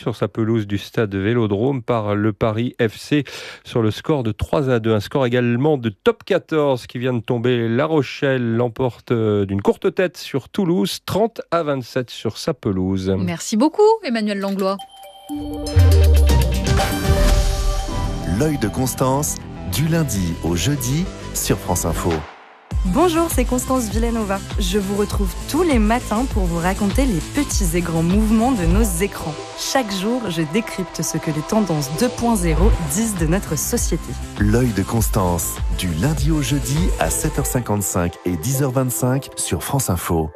sur sa pelouse du stade Vélodrome par le Paris FC sur le score de 3-2. Un score également de top 14 qui vient de tomber. La Rochelle l'emporte d'une courte tête sur Toulouse, 30-27 sur sa pelouse. Merci beaucoup Emmanuel Langlois. L'œil de Constance, du lundi au jeudi sur France Info. Bonjour, c'est Constance Villanova. Je vous retrouve tous les matins pour vous raconter les petits et grands mouvements de nos écrans. Chaque jour, je décrypte ce que les tendances 2.0 disent de notre société. L'œil de Constance, du lundi au jeudi à 7h55 et 10h25 sur France Info.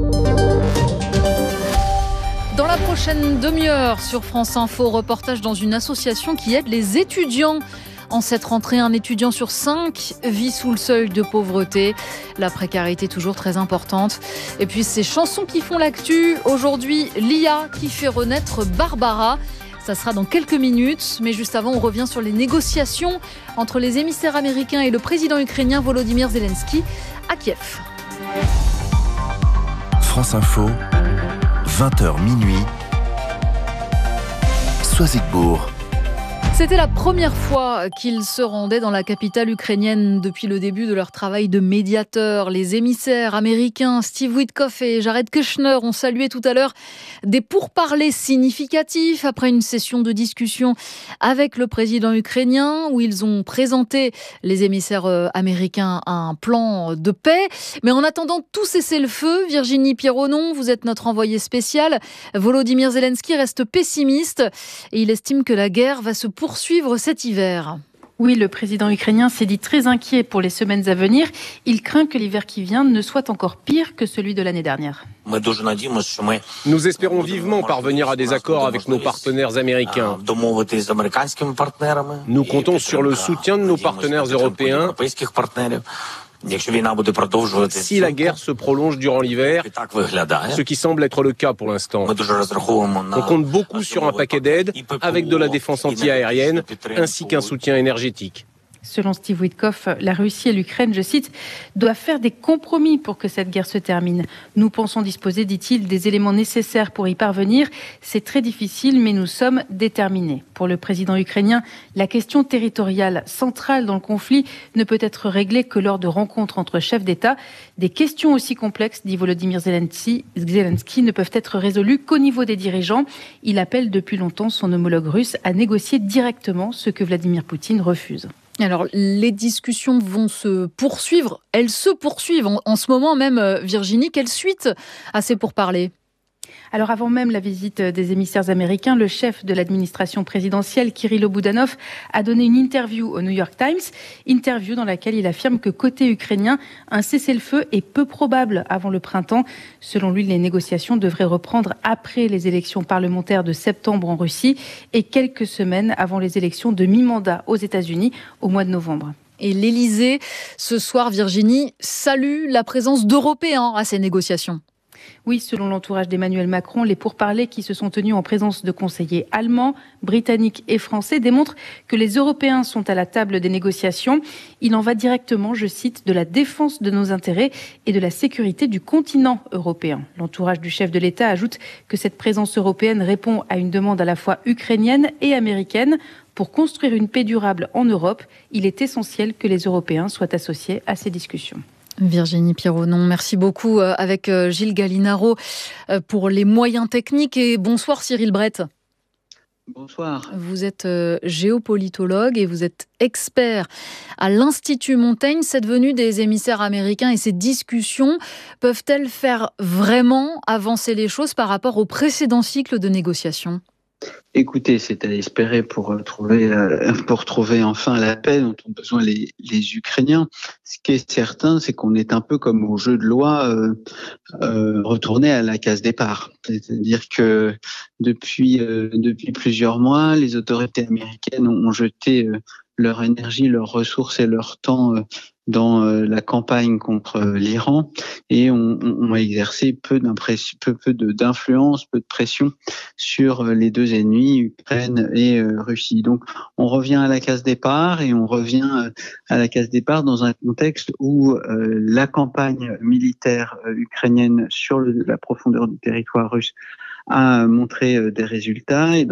Dans la prochaine demi-heure sur France Info, reportage dans une association qui aide les étudiants. En cette rentrée, un étudiant sur 5 vit sous le seuil de pauvreté. La précarité toujours très importante. Et puis ces chansons qui font l'actu. Aujourd'hui, Lia qui fait renaître Barbara. Ça sera dans quelques minutes. Mais juste avant, on revient sur les négociations entre les émissaires américains et le président ukrainien Volodymyr Zelensky à Kiev. France Info, 20h minuit, Soisigbourg. C'était la première fois qu'ils se rendaient dans la capitale ukrainienne depuis le début de leur travail de médiateur. Les émissaires américains Steve Witkoff et Jared Kushner ont salué tout à l'heure des pourparlers significatifs après une session de discussion avec le président ukrainien où ils ont présenté, les émissaires américains, un plan de paix. Mais en attendant tout cessez-le-feu, Virginie Pierronon, vous êtes notre envoyée spéciale. Volodymyr Zelensky reste pessimiste et il estime que la guerre va se poursuivre cet hiver. Oui, le président ukrainien s'est dit très inquiet pour les semaines à venir. Il craint que l'hiver qui vient ne soit encore pire que celui de l'année dernière. Nous espérons vivement parvenir à des accords avec nos partenaires américains. Nous comptons sur le soutien de nos partenaires européens. Si la guerre se prolonge durant l'hiver, ce qui semble être le cas pour l'instant, on compte beaucoup sur un paquet d'aides avec de la défense anti-aérienne ainsi qu'un soutien énergétique. Selon Steve Witkoff, la Russie et l'Ukraine, je cite, doivent faire des compromis pour que cette guerre se termine. Nous pensons disposer, dit-il, des éléments nécessaires pour y parvenir. C'est très difficile, mais nous sommes déterminés. Pour le président ukrainien, la question territoriale centrale dans le conflit ne peut être réglée que lors de rencontres entre chefs d'État. Des questions aussi complexes, dit Volodymyr Zelensky, ne peuvent être résolues qu'au niveau des dirigeants. Il appelle depuis longtemps son homologue russe à négocier directement ce que Vladimir Poutine refuse. Alors, les discussions vont se poursuivre. Elles se poursuivent en ce moment même, Virginie. Quelle suite à ces pourparlers ? Alors avant même la visite des émissaires américains, le chef de l'administration présidentielle, Kirilo Boudanov, a donné une interview au New York Times, interview dans laquelle il affirme que côté ukrainien, un cessez-le-feu est peu probable avant le printemps. Selon lui, les négociations devraient reprendre après les élections parlementaires de septembre en Russie et quelques semaines avant les élections de mi-mandat aux États-Unis au mois de novembre. Et l'Élysée, ce soir, Virginie, salue la présence d'Européens à ces négociations. Oui, selon l'entourage d'Emmanuel Macron, les pourparlers qui se sont tenus en présence de conseillers allemands, britanniques et français démontrent que les Européens sont à la table des négociations. Il en va directement, je cite, de la défense de nos intérêts et de la sécurité du continent européen. L'entourage du chef de l'État ajoute que cette présence européenne répond à une demande à la fois ukrainienne et américaine. Pour construire une paix durable en Europe, il est essentiel que les Européens soient associés à ces discussions. Virginie Pierronon, merci beaucoup avec Gilles Gallinaro pour les moyens techniques et bonsoir Cyril Brett. Bonsoir. Vous êtes géopolitologue et vous êtes expert à l'Institut Montaigne. Cette venue des émissaires américains et ces discussions peuvent-elles faire vraiment avancer les choses par rapport au précédent cycle de négociations ? Écoutez, c'est à espérer pour trouver enfin la paix dont ont besoin les Ukrainiens. Ce qui est certain, c'est qu'on est un peu comme au jeu de loi retourné à la case départ. C'est-à-dire que depuis plusieurs mois, les autorités américaines ont jeté leur énergie, leurs ressources et leur temps dans la campagne contre l'Iran et on a exercé peu d'influence, peu de pression sur les deux ennemis, Ukraine et Russie. Donc on revient à la case départ et on revient à la case départ dans un contexte où la campagne militaire ukrainienne sur la profondeur du territoire russe a montré des résultats et